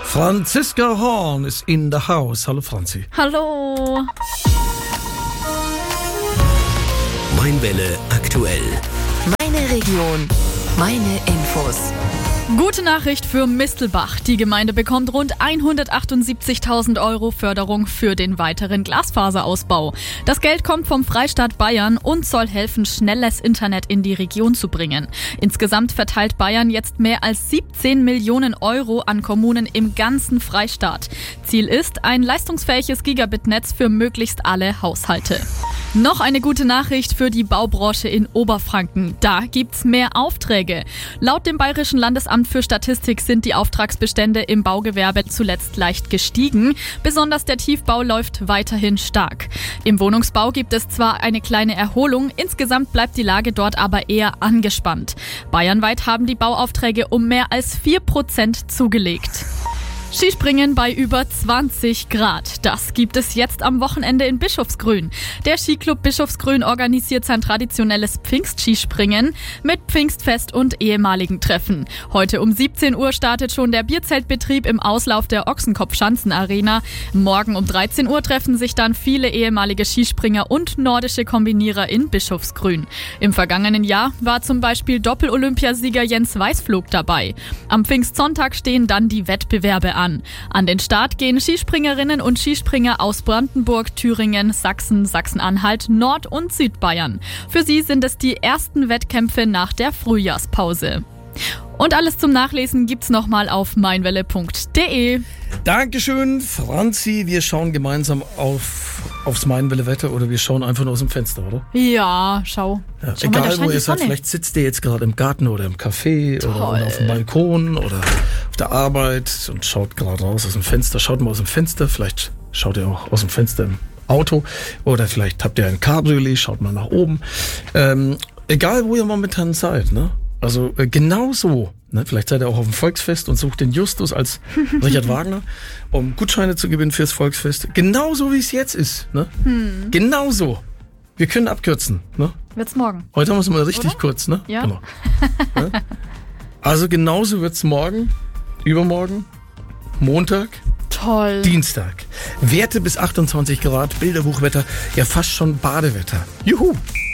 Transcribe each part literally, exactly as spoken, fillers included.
Franziska Horn ist in the house. Hallo Franzi. Hallo. Mainwelle aktuell. Meine Region, meine Infos. Gute Nachricht für Mistelbach. Die Gemeinde bekommt rund hundertachtundsiebzigtausend Euro Förderung für den weiteren Glasfaserausbau. Das Geld kommt vom Freistaat Bayern und soll helfen, schnelles Internet in die Region zu bringen. Insgesamt verteilt Bayern jetzt mehr als siebzehn Millionen Euro an Kommunen im ganzen Freistaat. Ziel ist ein leistungsfähiges Gigabit-Netz für möglichst alle Haushalte. Noch eine gute Nachricht für die Baubranche in Oberfranken. Da gibt's mehr Aufträge. Laut dem Bayerischen Landesamt für Statistik sind die Auftragsbestände im Baugewerbe zuletzt leicht gestiegen. Besonders der Tiefbau läuft weiterhin stark. Im Wohnungsbau gibt es zwar eine kleine Erholung, insgesamt bleibt die Lage dort aber eher angespannt. Bayernweit haben die Bauaufträge um mehr als vier Prozent zugelegt. Skispringen bei über zwanzig Grad. Das gibt es jetzt am Wochenende in Bischofsgrün. Der Skiclub Bischofsgrün organisiert sein traditionelles Pfingstskispringen mit Pfingstfest und ehemaligen Treffen. Heute um siebzehn Uhr startet schon der Bierzeltbetrieb im Auslauf der Ochsenkopf-Schanzen-Arena. Morgen um dreizehn Uhr treffen sich dann viele ehemalige Skispringer und nordische Kombinierer in Bischofsgrün. Im vergangenen Jahr war zum Beispiel Doppel-Olympiasieger Jens Weißflog dabei. Am Pfingstsonntag stehen dann die Wettbewerbe an. An den Start gehen Skispringerinnen und Skispringer aus Brandenburg, Thüringen, Sachsen, Sachsen-Anhalt, Nord- und Südbayern. Für sie sind es die ersten Wettkämpfe nach der Frühjahrspause. Und alles zum Nachlesen gibt's nochmal auf meinwelle punkt de. Dankeschön, Franzi. Wir schauen gemeinsam auf, aufs Mainwelle-Wetter oder wir schauen einfach nur aus dem Fenster, oder? Ja, schau. Ja, schau mal, egal, wo ihr seid, vielleicht sitzt ihr jetzt gerade im Garten oder im Café Toll. oder auf dem Balkon oder auf der Arbeit und schaut gerade raus aus dem Fenster. Schaut mal aus dem Fenster, vielleicht schaut ihr auch aus dem Fenster im Auto oder vielleicht habt ihr ein Cabriolet, schaut mal nach oben. Ähm, egal, wo ihr momentan seid, ne? Also äh, genau so. Ne? Vielleicht seid ihr auch auf dem Volksfest und sucht den Justus als Richard Wagner, um Gutscheine zu gewinnen fürs Volksfest. Genauso wie es jetzt ist. Ne? Hm. Genauso. Wir können abkürzen. Ne? Wird's morgen. Heute haben wir es mal richtig Oder? kurz. Ne? Ja. Genau. Ne? Also genauso wird's morgen, übermorgen, Montag, Toll. Dienstag. Werte bis achtundzwanzig Grad, Bilderbuchwetter, ja fast schon Badewetter. Juhu!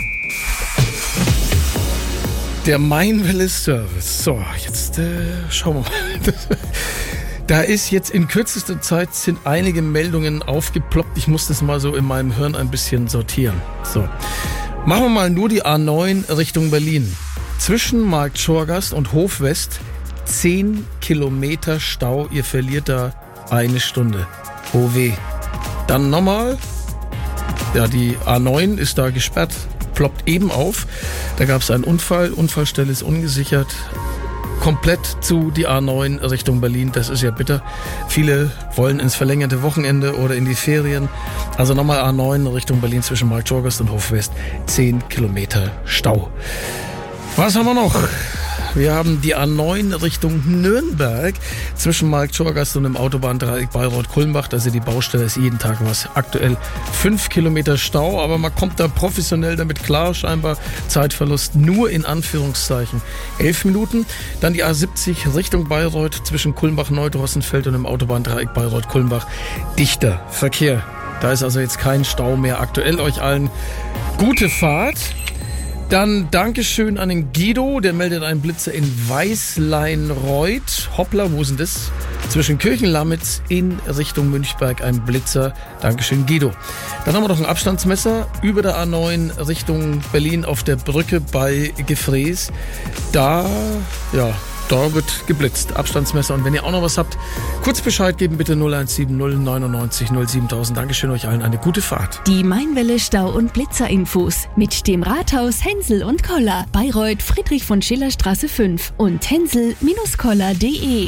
Der Mainwelle Service. So, jetzt äh, schauen wir mal. Da ist jetzt in kürzester Zeit sind einige Meldungen aufgeploppt. Ich muss das mal so in meinem Hirn ein bisschen sortieren. So, machen wir mal nur die A neun Richtung Berlin. Zwischen Markt Schorgast und Hofwest zehn Kilometer Stau. Ihr verliert da eine Stunde. Oh weh. Dann nochmal. Ja, die A neun ist da gesperrt. Ploppt eben auf. Da gab es einen Unfall. Unfallstelle ist ungesichert. Komplett zu die A neun Richtung Berlin. Das ist ja bitter. Viele wollen ins verlängerte Wochenende oder in die Ferien. Also nochmal A neun Richtung Berlin zwischen Markt Schorgast und Hofwest. zehn Kilometer Stau. Was haben wir noch? Wir haben die A neun Richtung Nürnberg zwischen Markt Schorgast und dem Autobahndreieck Bayreuth-Kulmbach. Also die Baustelle ist jeden Tag was. Aktuell fünf Kilometer Stau, aber man kommt da professionell damit klar. Scheinbar Zeitverlust nur in Anführungszeichen elf Minuten. Dann die A siebzig Richtung Bayreuth zwischen Kulmbach-Neudrossenfeld und dem Autobahndreieck Bayreuth-Kulmbach. Dichter Verkehr. Da ist also jetzt kein Stau mehr. Aktuell euch allen gute Fahrt. Dann Dankeschön an den Guido, der meldet einen Blitzer in Weißleinreuth. Hoppla, wo ist denn das? Zwischen Kirchenlamitz in Richtung Münchberg ein Blitzer. Dankeschön, Guido. Dann haben wir noch ein Abstandsmesser über der A neun Richtung Berlin auf der Brücke bei Gefrees. Da, ja, da wird geblitzt. Abstandsmesser. Und wenn ihr auch noch was habt, kurz Bescheid geben, bitte null eins sieben null neunundneunzig null siebentausend. Dankeschön euch allen, eine gute Fahrt. Die Mainwelle Stau- und Blitzerinfos mit dem Rathaus Hensel und Koller. Bayreuth, Friedrich von Schiller Straße fünf und hensel Koller punkt de.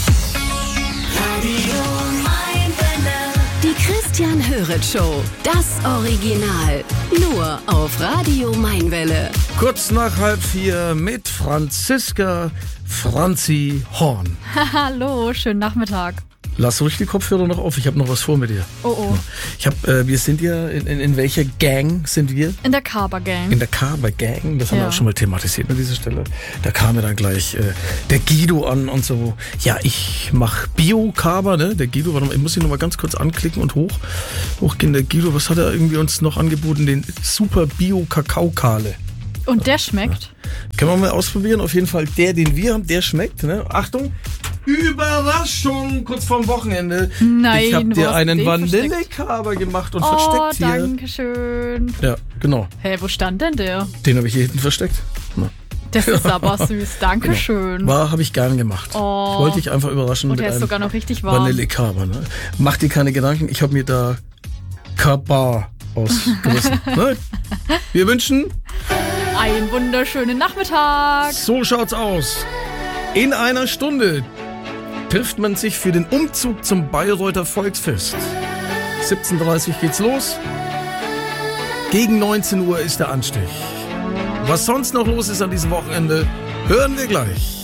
Die Christian Höret Show. Das Original. Nur auf Radio Mainwelle. Kurz nach halb vier mit Franziska Franzi Horn. Hallo, schönen Nachmittag. Lass ruhig die Kopfhörer noch auf, ich habe noch was vor mit dir. Oh oh. Ich hab, äh, wir sind ja, in, in, in welcher Gang sind wir? In der Carver Gang. In der Carver Gang, das haben Ja. wir auch schon mal thematisiert an dieser Stelle. Da kam mir dann gleich äh, der Guido an und so, ja, ich mach Bio-Carver, ne? Der Guido, warte mal, ich muss ihn noch mal ganz kurz anklicken und hoch, hochgehen. Der Guido, was hat er irgendwie uns noch angeboten? Den Super Bio-Kakao-Kale. Und der schmeckt? Können wir mal ausprobieren, auf jeden Fall der, den wir haben, der schmeckt, ne? Achtung! Überraschung, kurz vorm Wochenende. Nein, ich habe wo dir hast du einen den Vanillecarver gemacht und Oh, versteckt hier. danke schön. Ja, genau. Hä, wo stand denn der? Den habe ich hier hinten versteckt. Na. Das ist aber süß. Danke schön. War, habe ich gern gemacht. Oh. Ich wollte dich einfach überraschen Und mit der ist einem sogar noch richtig warm. Vanillecarver. Ne? Mach dir keine Gedanken, ich habe mir da Kabar ausgerissen. Ne? Wir wünschen, Einen wunderschönen Nachmittag. so schaut's aus. In einer Stunde trifft man sich für den Umzug zum Bayreuther Volksfest. siebzehn Uhr dreißig geht's los. Gegen neunzehn Uhr ist der Anstich. Was sonst noch los ist an diesem Wochenende, hören wir gleich.